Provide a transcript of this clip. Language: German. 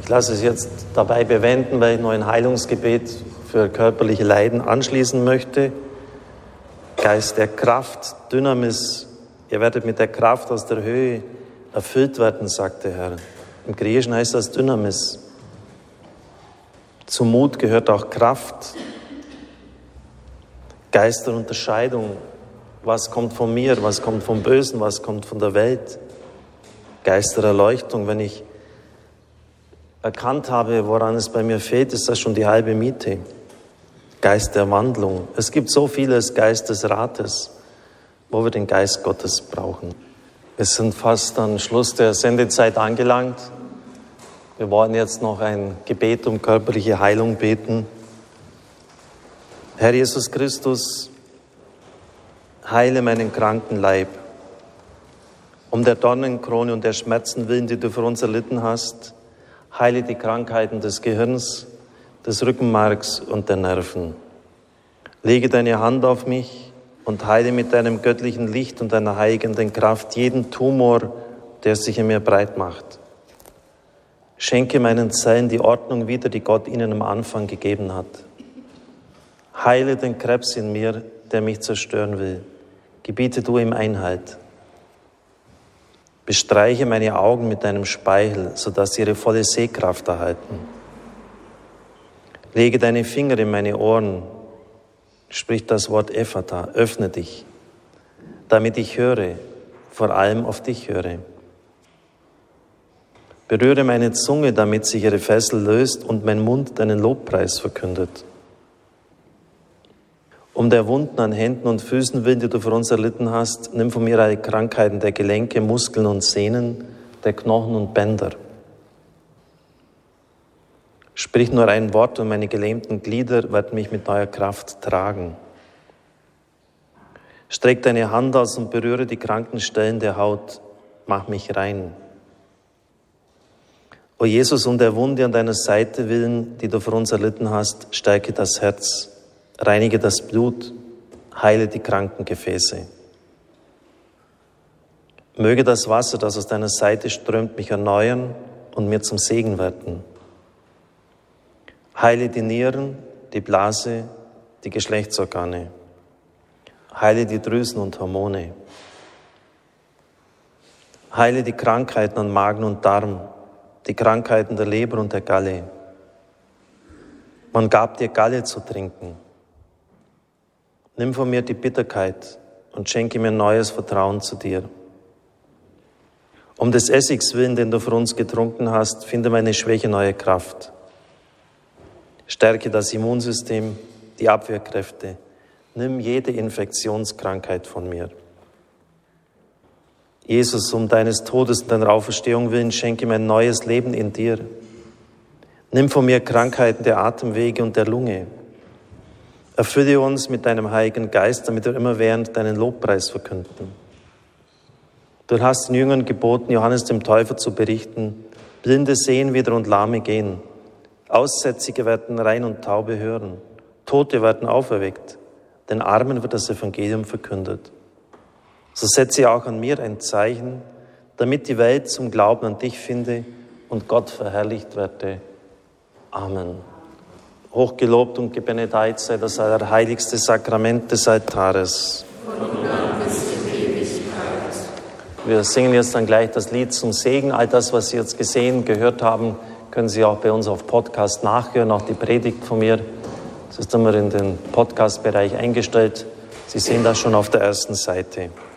Ich lasse es jetzt dabei bewenden, weil ich noch ein Heilungsgebet für körperliche Leiden anschließen möchte. Geist der Kraft, Dynamis, ihr werdet mit der Kraft aus der Höhe erfüllt werden, sagt der Herr. Im Griechischen heißt das Dynamis. Zum Mut gehört auch Kraft, Geist der Unterscheidung. Was kommt von mir, was kommt vom Bösen, was kommt von der Welt? Geist der Erleuchtung, wenn ich erkannt habe, woran es bei mir fehlt, ist das schon die halbe Miete. Geist der Wandlung. Es gibt so vieles Geist des Rates, wo wir den Geist Gottes brauchen. Wir sind fast am Schluss der Sendezeit angelangt. Wir wollen jetzt noch ein Gebet um körperliche Heilung beten. Herr Jesus Christus, heile meinen kranken Leib. Um der Dornenkrone und der Schmerzen willen, die du für uns erlitten hast, heile die Krankheiten des Gehirns, des Rückenmarks und der Nerven. Lege deine Hand auf mich und heile mit deinem göttlichen Licht und deiner heilenden Kraft jeden Tumor, der sich in mir breit macht. Schenke meinen Zellen die Ordnung wieder, die Gott ihnen am Anfang gegeben hat. Heile den Krebs in mir, der mich zerstören will. Gebiete du ihm Einhalt. Bestreiche meine Augen mit deinem Speichel, sodass sie ihre volle Sehkraft erhalten. Lege deine Finger in meine Ohren, sprich das Wort Ephata, öffne dich, damit ich höre, vor allem auf dich höre. Berühre meine Zunge, damit sich ihre Fessel löst und mein Mund deinen Lobpreis verkündet. Um der Wunden an Händen und Füßen willen, die du für uns erlitten hast, nimm von mir alle Krankheiten der Gelenke, Muskeln und Sehnen, der Knochen und Bänder. Sprich nur ein Wort und meine gelähmten Glieder werden mich mit neuer Kraft tragen. Streck deine Hand aus und berühre die kranken Stellen der Haut. Mach mich rein. O Jesus, um der Wunde an deiner Seite willen, die du für uns erlitten hast, stärke das Herz. Reinige das Blut, heile die kranken Gefäße. Möge das Wasser, das aus deiner Seite strömt, mich erneuern und mir zum Segen werden. Heile die Nieren, die Blase, die Geschlechtsorgane. Heile die Drüsen und Hormone. Heile die Krankheiten an Magen und Darm, die Krankheiten der Leber und der Galle. Man gab dir Galle zu trinken. Nimm von mir die Bitterkeit und schenke mir neues Vertrauen zu dir. Um des Essigs willen, den du für uns getrunken hast, finde meine Schwäche neue Kraft. Stärke das Immunsystem, die Abwehrkräfte. Nimm jede Infektionskrankheit von mir. Jesus, um deines Todes und deiner Auferstehung willen, schenke mir ein neues Leben in dir. Nimm von mir Krankheiten der Atemwege und der Lunge. Erfülle uns mit deinem Heiligen Geist, damit wir immerwährend deinen Lobpreis verkünden. Du hast den Jüngern geboten, Johannes dem Täufer zu berichten, Blinde sehen wieder und Lahme gehen. Aussätzige werden rein und Taube hören. Tote werden auferweckt. Den Armen wird das Evangelium verkündet. So setze auch an mir ein Zeichen, damit die Welt zum Glauben an dich finde und Gott verherrlicht werde. Amen. Hochgelobt und gebenedeit sei das allerheiligste Sakrament des Altares. Wir singen jetzt dann gleich das Lied zum Segen. All das, was Sie jetzt gesehen, gehört haben, können Sie auch bei uns auf Podcast nachhören, auch die Predigt von mir. Das ist immer in den Podcast-Bereich eingestellt. Sie sehen das schon auf der ersten Seite.